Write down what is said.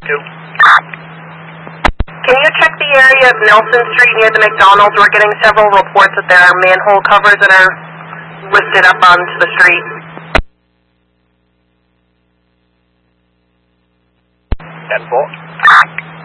Can you check the area of Nelson Street near the McDonald's? We're getting several reports that there are manhole covers that are lifted up onto the street. 10-4.